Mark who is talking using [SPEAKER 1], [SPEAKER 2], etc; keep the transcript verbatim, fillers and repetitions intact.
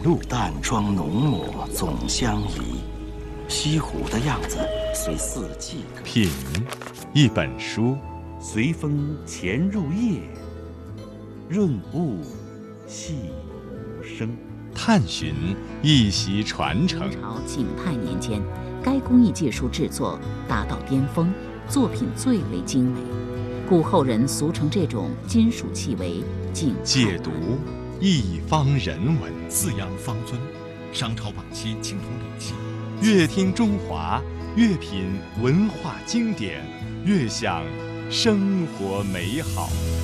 [SPEAKER 1] 露，
[SPEAKER 2] 淡妆浓抹总相宜。西湖的样子随四季可
[SPEAKER 1] 品一本书，
[SPEAKER 3] 随风潜入夜，润物细无声。
[SPEAKER 1] 探寻一席传承。
[SPEAKER 4] 明朝景泰年间，该工艺技术制作达到巅峰，作品最为精美，故后人俗称这种金属器为景泰
[SPEAKER 1] 解读一方人文，
[SPEAKER 5] 四羊方尊，商朝晚期青铜礼器。
[SPEAKER 1] 越听中华，越品文化经典，越享生活美好。